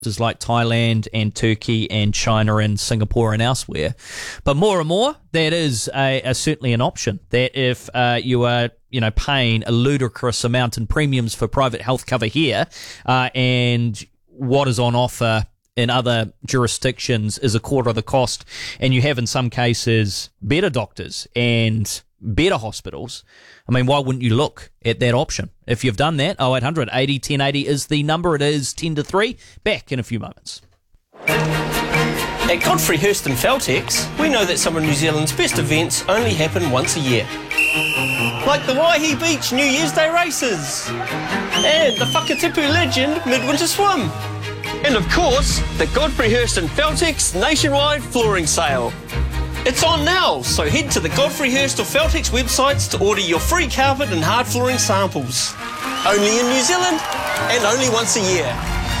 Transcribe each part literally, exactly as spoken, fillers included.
like Thailand and Turkey and China and Singapore and elsewhere. But more and more, that is a, a certainly an option. That if uh, you are, you know, paying a ludicrous amount in premiums for private health cover here, uh, and what is on offer in other jurisdictions is a quarter of the cost, and you have in some cases better doctors and better hospitals, I mean, why wouldn't you look at that option? If you've done that, oh eight hundred eighty ten eighty is the number. It is ten to three. Back in a few moments. At Godfrey Hirst and Feltex, we know that some of New Zealand's best events only happen once a year. Like the Waihi Beach New Year's Day races, and the Whakatipu Legend Midwinter Swim, and of course, the Godfrey Hirst and Feltex nationwide flooring sale. It's on now, so head to the Godfrey Hirst or Feltex websites to order your free carpet and hard flooring samples. Only in New Zealand, and only once a year.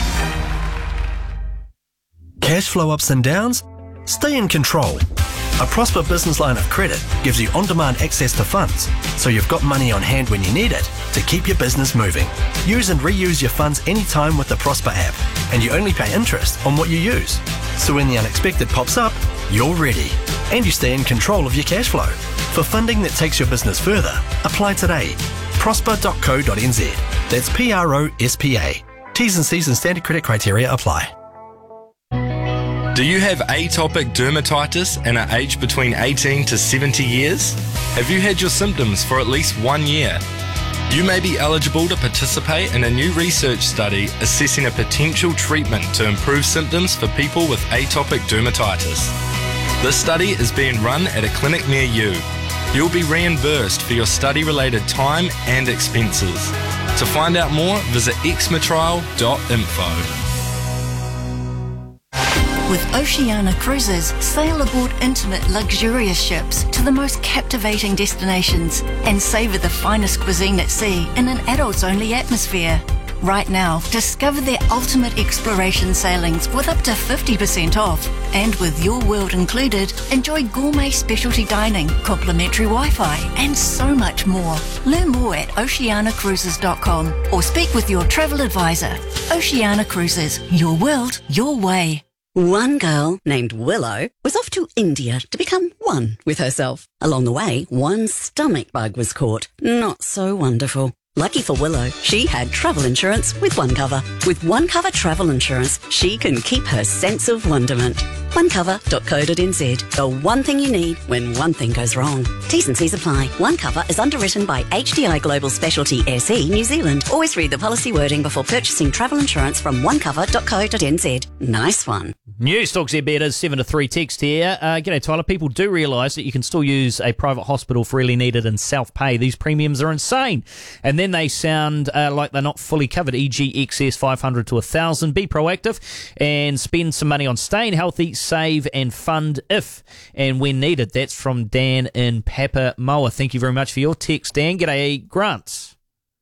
Cash flow ups and downs? Stay in control. A Prosper business line of credit gives you on-demand access to funds, so you've got money on hand when you need it to keep your business moving. Use and reuse your funds anytime with the Prosper app, and you only pay interest on what you use. So when the unexpected pops up, you're ready, and you stay in control of your cash flow. For funding that takes your business further, apply today. prosper dot co dot n z. That's P R O S P A. T's and C's and standard credit criteria apply. Do you have atopic dermatitis and are aged between eighteen to seventy years? Have you had your symptoms for at least one year? You may be eligible to participate in a new research study assessing a potential treatment to improve symptoms for people with atopic dermatitis. This study is being run at a clinic near you. You'll be reimbursed for your study-related time and expenses. To find out more, visit exmatrial dot info. With Oceania Cruises, sail aboard intimate, luxurious ships to the most captivating destinations and savour the finest cuisine at sea in an adults-only atmosphere. Right now, discover their ultimate exploration sailings with up to fifty percent off. And with Your World included, enjoy gourmet specialty dining, complimentary Wi-Fi, and so much more. Learn more at oceania cruises dot com or speak with your travel advisor. Oceania Cruises, your world, your way. One girl named Willow was off to India to become one with herself. Along the way, one stomach bug was caught. Not so wonderful. Lucky for Willow, she had travel insurance with OneCover. With OneCover travel insurance, she can keep her sense of wonderment. one cover dot co dot n z. The one thing you need when one thing goes wrong. T's and C's apply. OneCover is underwritten by H D I Global Specialty S E New Zealand. Always read the policy wording before purchasing travel insurance from one cover dot co dot n z. Nice one. News Talks There Better, seven to three text here. Uh, g'day Tyler, people do realise that you can still use a private hospital for really needed and self-pay. These premiums are insane. And then they sound uh, like they're not fully covered, for example excess five hundred to one thousand. Be proactive and spend some money on staying healthy, save and fund if and when needed. That's from Dan in Papamoa. Thank you very much for your text, Dan. G'day, Grant.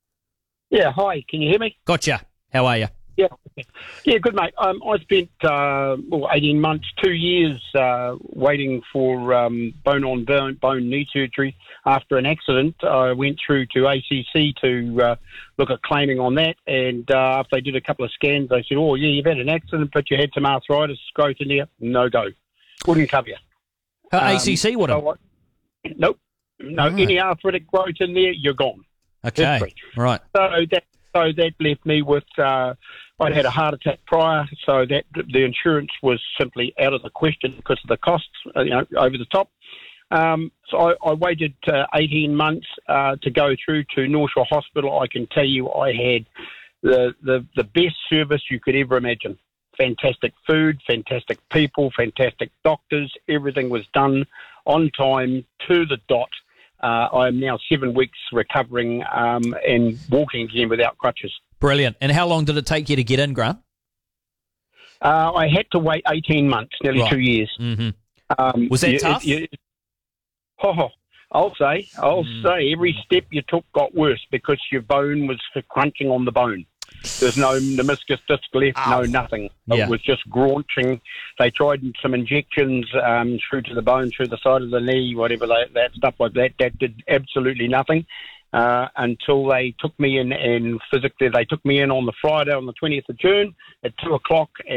Yeah, hi. Can you hear me? Gotcha. How are you? Yeah, yeah, good mate. Um, I spent uh, well, eighteen months, two years uh, waiting for um, bone-on bone, bone knee surgery after an accident. I went through to A C C to uh, look at claiming on that, and uh, after they did a couple of scans, they said, "Oh, yeah, you've had an accident, but you had some arthritis, growth in there. No go, wouldn't cover you." Uh, um, A C C would have. So I, nope, no, right. Any arthritic growth in there, you're gone. Okay, right. So that so that left me with. Uh, I'd had a heart attack prior, so that the insurance was simply out of the question because of the costs, you know, over the top. Um, so I, I waited uh, eighteen months uh, to go through to North Shore Hospital. I can tell you I had the, the, the best service you could ever imagine. Fantastic food, fantastic people, fantastic doctors. Everything was done on time, to the dot. Uh, I am now seven weeks recovering um, and walking again without crutches. Brilliant. And how long did it take you to get in, Grant? Uh, I had to wait eighteen months, nearly right. two years. Mm-hmm. Um, Was that you, tough? You, oh, I'll say, I'll mm. say every step you took got worse because your bone was crunching on the bone. There's no meniscus disc left, Ow. no nothing. Yeah. It was just graunching. They tried some injections um, through to the bone, through the side of the knee, whatever they, that stuff like that. That did absolutely nothing. uh, until they took me in and physically they took me in on the Friday on the twentieth of June at two o'clock.